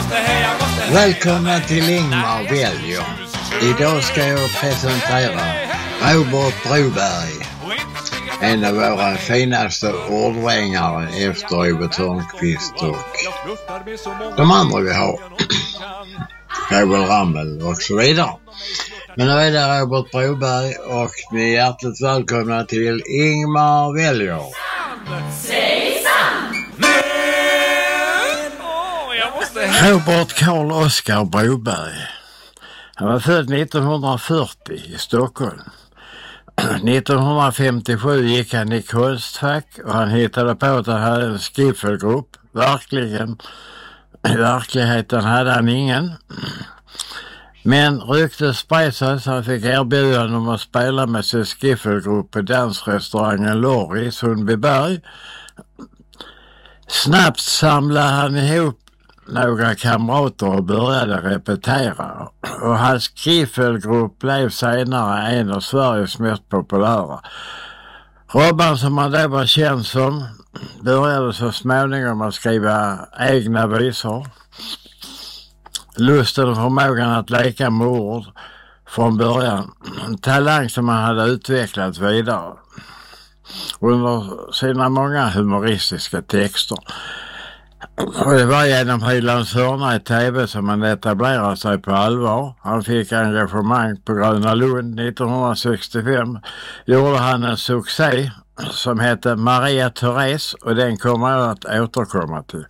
Välkomna till Ingmar väljer. Idag ska jag presentera Robert Broberg, en av våra finaste ordvrängare efter Ove Thörnqvist och de andra vi har, Povel Ramel och så vidare. Men nu är det Robert Broberg och ni är hjärtligt välkomna till Ingmar väljer. Robert Karl Oskar Broberg. Han var född 1940 i Stockholm. 1957 gick han i konstfack och han hittade på att han hade en skiffelgrupp. I verkligheten hade han ingen. Men ryktet spred sig så han fick erbjudande om att spela med sin skiffelgrupp på dansrestaurangen Lorry i Sundbyberg. Snabbt samlade han ihop några kamrater och började repetera. Och hans skiffelgrupp blev senare en av Sveriges mest populära. Robban, som han då var känd som, började så småningom att skriva egna visor. Lusten och förmågan att leka med ord från början. En talang som han hade utvecklat vidare under sina många humoristiska texter. Och det var genom Hylands hörna i tv som han etablerade sig på allvar. Han fick engagemang på Gröna Lund 1965. Gjorde han en succé som hette Maria Therese och den kommer jag att återkomma till.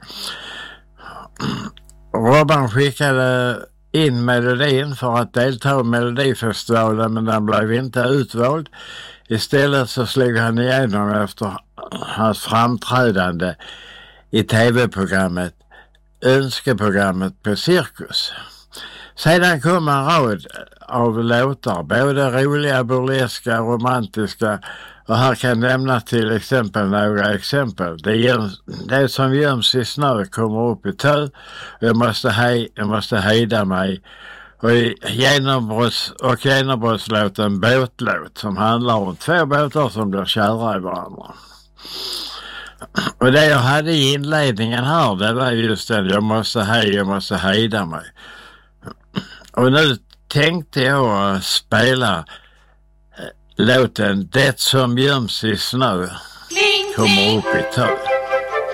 Robban skickade in melodin för att delta i Melodifestivalen, men den blev inte utvald. Istället så slog han igenom efter hans framträdande i tv-programmet Önskeprogrammet på Cirkus. Sedan kom en rad av låtar, både roliga, burleska, romantiska, och här kan nämnas till exempel några exempel. Det som göms i snö kommer upp i tö. Jag måste hejda mig. Och genombrottslåten Båtlåt, som handlar om två båtar som blir kära i varandra. Och det jag hade i inledningen här, det var just det, jag måste hejda mig. Och nu tänkte jag spela låten Det som göms i snö kommer upp i tö.